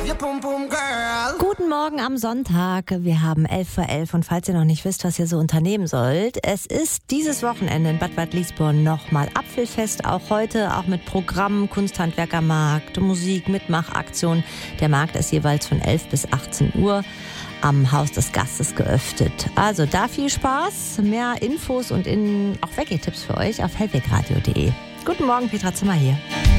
Guten Morgen am Sonntag. Wir haben 11:11 und falls ihr noch nicht wisst, was ihr so unternehmen sollt, es ist dieses Wochenende in Bad Liesborn nochmal Apfelfest, auch heute, auch mit Programm, Kunsthandwerkermarkt, Musik, Mitmachaktion. Der Markt ist jeweils von 11 bis 18 Uhr am Haus des Gastes geöffnet. Also da viel Spaß, mehr Infos und auch Weggetipps für euch auf hellwegradio.de. Guten Morgen, Petra Zimmer hier.